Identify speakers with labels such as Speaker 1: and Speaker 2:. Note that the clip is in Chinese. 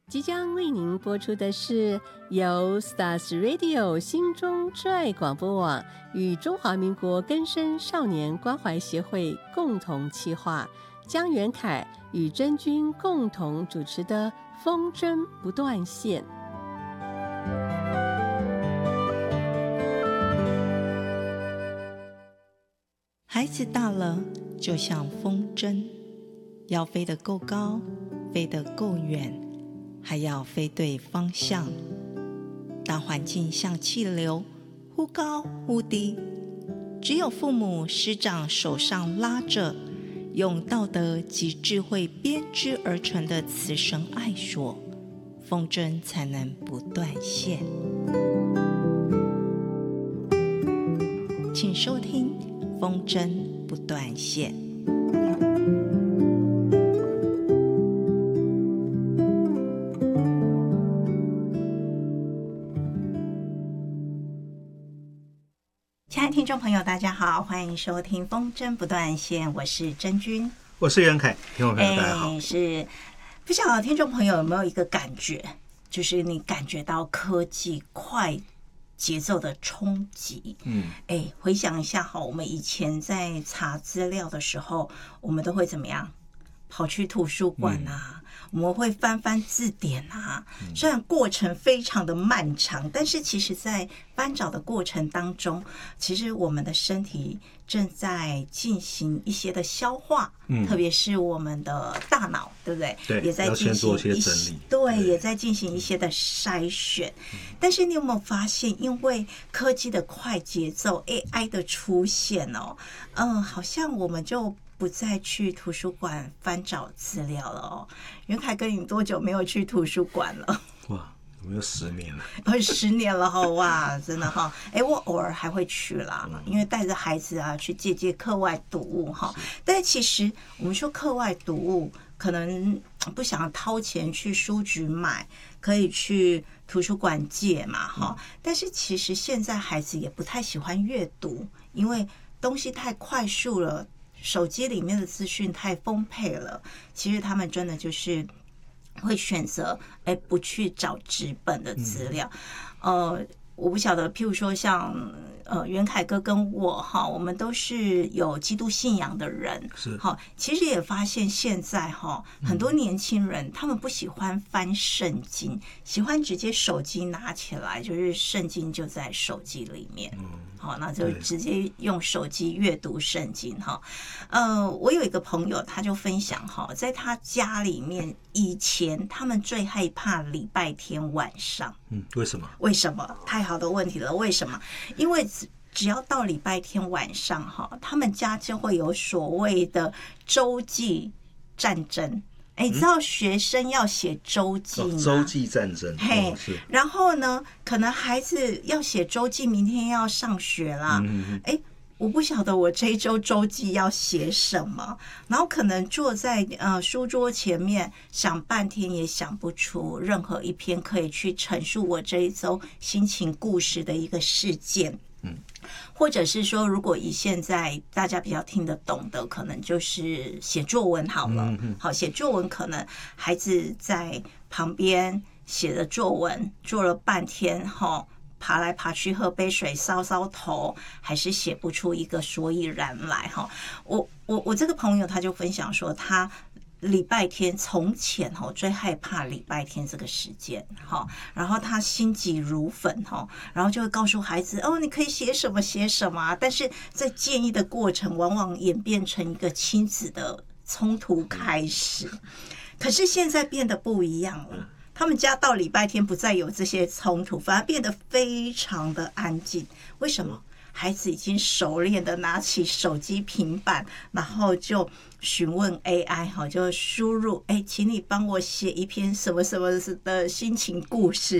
Speaker 1: 即将为您播出的是由 Stars Radio 心中之爱广播网与中华民国更生少年关怀协会共同企划，江元凯与真君共同主持的风筝不断线。
Speaker 2: 孩子大了，就像风筝，要飞得够高，飞得够远，还要飞对方向。大环境像气流，忽高忽低，只有父母师长手上拉着，用道德及智慧编织而成的慈绳爱索，风筝才能不断线。请收听风筝不断线。亲爱的听众朋友大家好，欢迎收听风筝不断线，我是真君，
Speaker 3: 我是袁凯。听众朋友大家好。
Speaker 2: 是不晓得听众朋友有没有一个感觉，就是你感觉到科技快节奏的冲击。回想一下哈，我们以前在查资料的时候，我们都会怎么样？跑去图书馆啊，我们会翻翻字典啊。虽然过程非常的漫长，但是其实在翻找的过程当中，其实我们的身体正在进行一些的消化，特别是我们的大脑，对不对？
Speaker 3: 对，
Speaker 2: 也在进行
Speaker 3: 一些整理，
Speaker 2: 对，也在进行一些的筛选。但是你有没有发现，因为科技的快节奏 ，AI 的出现哦，好像我们就不再去图书馆翻找资料了哦。袁凯哥，你多久没有去图书馆了？
Speaker 3: 哇，有没有10年了
Speaker 2: ？10年了哈，哇，真的哈。我偶尔还会去啦，因为带着孩子啊去借课外读物哈。但是其实我们说课外读物，可能不想掏钱去书局买，可以去图书馆借嘛哈。但是其实现在孩子也不太喜欢阅读，因为东西太快速了。手机里面的资讯太丰沛了，其实他们真的就是会选择不去找纸本的资料。我不晓得，譬如说像袁凯哥跟我哈，我们都是有基督信仰的人，
Speaker 3: 是
Speaker 2: 哈。其实也发现现在哈，很多年轻人他们不喜欢翻圣经，喜欢直接手机拿起来，就是圣经就在手机里面。好，那就直接用手机阅读圣经哈。我有一个朋友，他就分享哈，在他家里面以前他们最害怕礼拜天晚上。
Speaker 3: 为什么？
Speaker 2: 为什么？太好的问题了，为什么？因为只要到礼拜天晚上哈，他们家就会有所谓的洲际战争。你知道学生要写周记吗？
Speaker 3: 洲际战争，是。
Speaker 2: 然后呢，可能孩子要写周记，明天要上学啦。我不晓得我这一周周记要写什么，然后可能坐在书桌前面想半天也想不出任何一篇可以去陈述我这一周心情故事的一个事件。或者是说，如果以现在大家比较听得懂的，可能就是写作文好了。好，写作文可能孩子在旁边写的作文做了半天哈，爬来爬去喝杯水搔搔头，还是写不出一个所以然来哈。我这个朋友他就分享说，他礼拜天从前最害怕礼拜天这个时间，然后他心急如焚，然后就会告诉孩子你可以写什么写什么，但是在建议的过程往往演变成一个亲子的冲突开始。可是现在变得不一样了，他们家到礼拜天不再有这些冲突，反而变得非常的安静。为什么？孩子已经熟练的拿起手机平板，然后就询问 AI 就输入请你帮我写一篇什么什么的心情故事。